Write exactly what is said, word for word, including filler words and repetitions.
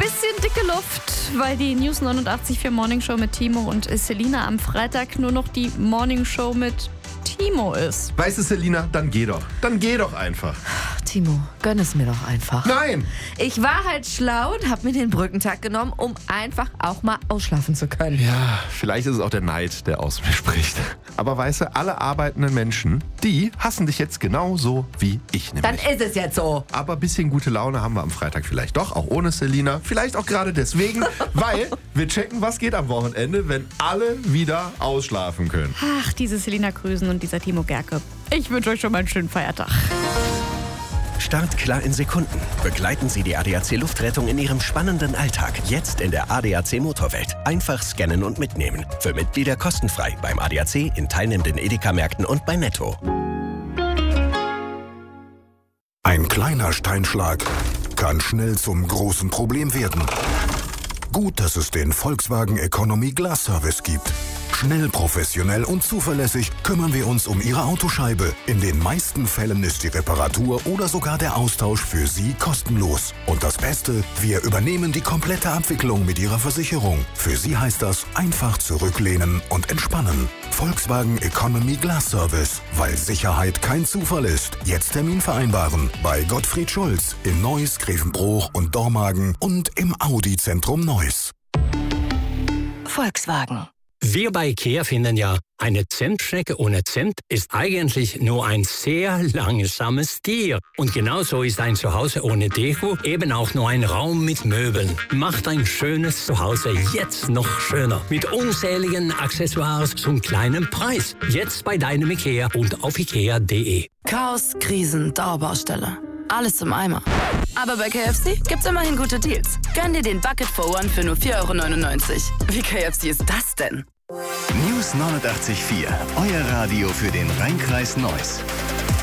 Bisschen dicke Luft, weil die News neunundachtzig Komma vier Morning Show mit Timo und Selina am Freitag nur noch die Morning Show mit Timo ist. Weißt du, Selina, dann geh doch. Dann geh doch einfach. Timo, gönn es mir doch einfach. Nein! Ich war halt schlau und hab mir den Brückentag genommen, um einfach auch mal ausschlafen zu können. Ja, vielleicht ist es auch der Neid, der aus mir spricht. Aber weißt du, alle arbeitenden Menschen, die hassen dich jetzt genauso wie ich nämlich. Dann ist es jetzt so. Aber ein bisschen gute Laune haben wir am Freitag vielleicht doch, auch ohne Selina. Vielleicht auch gerade deswegen, weil wir checken, was geht am Wochenende, wenn alle wieder ausschlafen können. Ach, diese Selina Krüsen und dieser Timo Gerke. Ich wünsche euch schon mal einen schönen Feiertag. Startklar in Sekunden. Begleiten Sie die A D A C Luftrettung in Ihrem spannenden Alltag. Jetzt in der A D A C Motorwelt. Einfach scannen und mitnehmen. Für Mitglieder kostenfrei beim A D A C, in teilnehmenden Edeka-Märkten und bei Netto. Ein kleiner Steinschlag kann schnell zum großen Problem werden. Gut, dass es den Volkswagen Economy Glass Service gibt. Schnell, professionell und zuverlässig kümmern wir uns um Ihre Autoscheibe. In den meisten Fällen ist die Reparatur oder sogar der Austausch für Sie kostenlos. Und das Beste, wir übernehmen die komplette Abwicklung mit Ihrer Versicherung. Für Sie heißt das einfach zurücklehnen und entspannen. Volkswagen Economy Glass Service, weil Sicherheit kein Zufall ist. Jetzt Termin vereinbaren bei Gottfried Schulz in Neuss, Grevenbroich und Dormagen und im Audi-Zentrum Neuss. Volkswagen. Wir bei IKEA finden ja, eine Zentschnecke ohne Zimt ist eigentlich nur ein sehr langsames Tier. Und genauso ist ein Zuhause ohne Deko eben auch nur ein Raum mit Möbeln. Macht ein schönes Zuhause jetzt noch schöner. Mit unzähligen Accessoires zum kleinen Preis. Jetzt bei deinem IKEA und auf ikea punkt de. Chaos, Krisen, Dauerbaustelle. Alles zum Eimer. Aber bei K F C gibt's immerhin gute Deals. Gönn dir den Bucket for One für nur vier Euro neunundneunzig. Wie K F C ist das denn? News neunundachtzig Komma vier. Euer Radio für den Rheinkreis Neuss.